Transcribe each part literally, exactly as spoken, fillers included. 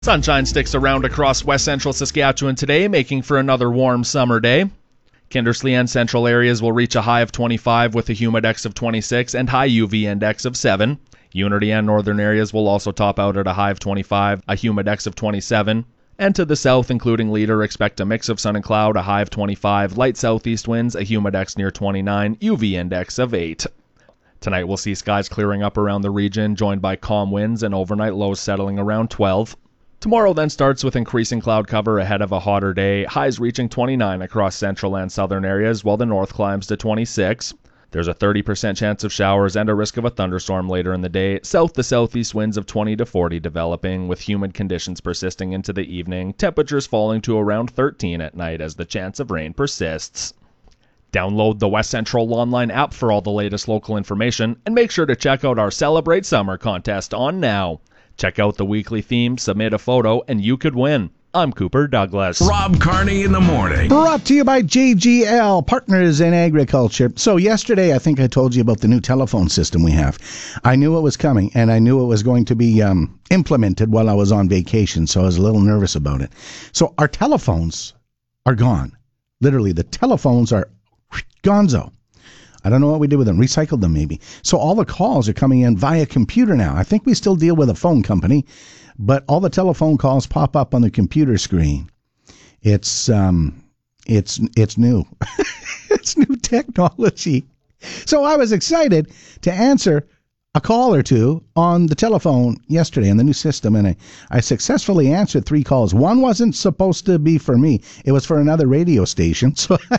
Sunshine sticks around across west central Saskatchewan today, making for another warm summer day. Kindersley and central areas will reach a high of twenty-five with a humidex of twenty-six and high U V index of seven. Unity and northern areas will also top out at a high of twenty-five, a humidex of twenty-seven. And to the south, including Leader, expect a mix of sun and cloud, a high of twenty-five, light southeast winds, a humidex near twenty-nine, U V index of eight. Tonight we'll see skies clearing up around the region, joined by calm winds and overnight lows settling around twelve. Tomorrow then starts with increasing cloud cover ahead of a hotter day, highs reaching twenty-nine across central and southern areas, while the north climbs to twenty-six. There's a thirty percent chance of showers and a risk of a thunderstorm later in the day, south to southeast winds of twenty to forty developing, with humid conditions persisting into the evening, temperatures falling to around thirteen at night as the chance of rain persists. Download the West Central Online app for all the latest local information, and make sure to check out our Celebrate Summer contest on now. Check out the weekly theme, submit a photo, and you could win. I'm Cooper Douglas. Rob Carney in the morning. Brought to you by J G L, Partners in Agriculture. So yesterday, I think I told you about the new telephone system we have. I knew it was coming, and I knew it was going to be um, implemented while I was on vacation, so I was a little nervous about it. So our telephones are gone. Literally, the telephones are gonzo. I don't know what we did with them. Recycled them, maybe. So all the calls are coming in via computer now. I think we still deal with a phone company, but all the telephone calls pop up on the computer screen. It's um, it's it's new. It's new technology. So I was excited to answer a call or two on the telephone yesterday on the new system, and I, I successfully answered three calls. One wasn't supposed to be for me. It was for another radio station, so I...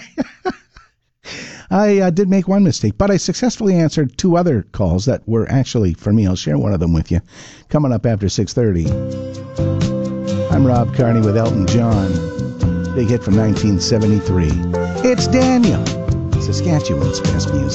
I uh, did make one mistake, but I successfully answered two other calls that were actually for me. I'll share one of them with you coming up after six thirty. I'm Rob Carney with Elton John. Big hit from nineteen seventy-three. It's Daniel, Saskatchewan's best music.